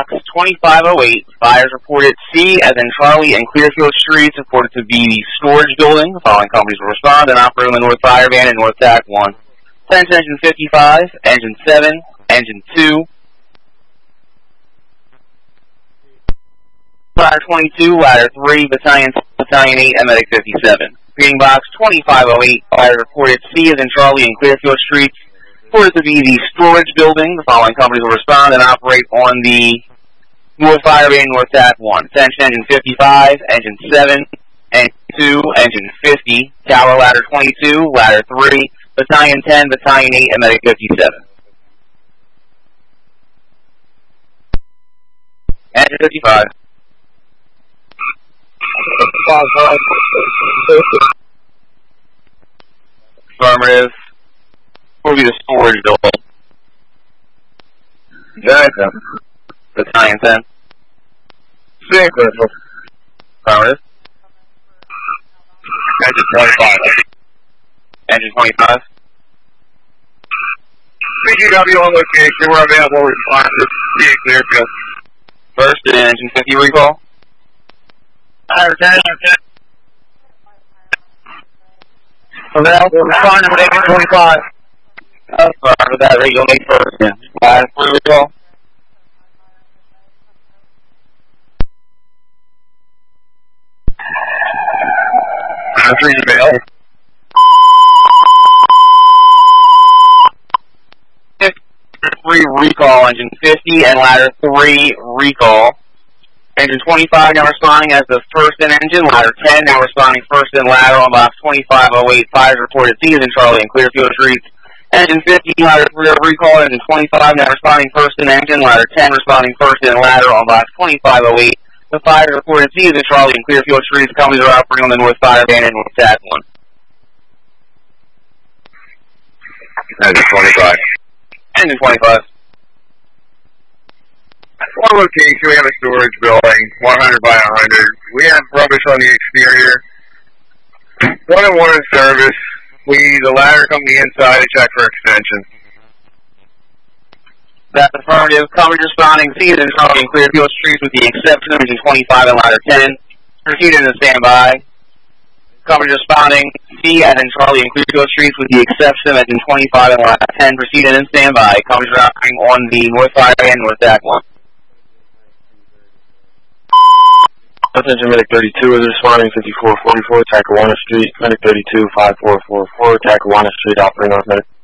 box 2508. Fires reported C as in Charlie and Clearfield Streets, reported to be the storage building. The following companies will respond and operate on the North Fire Van and North TAC 1. Attention Engine 55, Engine 7, Engine 2. Ladder 22, Ladder 3, Battalion 8, and Medic 57. Reading box 2508. Fires reported C as in Charlie and Clearfield Streets, reported to be the storage building. The following companies will respond and operate on the North Fire Van, North TAC 1. Attention Engine 55, Engine 7, Engine 2, Engine 50, Tower Ladder 22, Ladder 3, Battalion 10, Battalion 8, and Medic 57. Engine 55. Affirmative. Will be the storage building. Jackson. Battalion 10. Sequence. Affirmative. Engine 25. Engine 25. CGW on location. We're available responses. See Clearfield. First and Engine 50 recall. Available responding with Engine 25. With that radio make first. Yeah. Last recall. Three available. 3 recall, Engine 50, and Ladder 3 recall. Engine 25 now responding as the first in engine. Ladder 10 now responding first in ladder on box 2508. Fires reported C as in Charlie and Clearfield Streets. Engine 50, Ladder 3 recall. Engine 25 now responding first in engine. Ladder 10 responding first in ladder on box 2508. The fires reported C as in Charlie and Clearfield Streets. Companies are operating on the North Fire Van and North TAC 1. Engine 25. Engine 25. One location, we have a storage building, 100 by 100. We have rubbish on the exterior. 101 in service. We need the ladder come to the inside and check for extension. That's affirmative. Companies responding C as in Charlie and Clearfield Streets with the exception of Engine 25 and Ladder 10. Proceeding to standby. Companies responding C as in Charlie and Clearfield Streets with the exception of Engine 25 and Ladder 10. Proceeding in standby. Companies are operating on the North Fire and North TAC 1. Attention Medic 32 is responding 5444, Tacoma Street, Medic 32 5444, Tacoma Street, operating North Medic.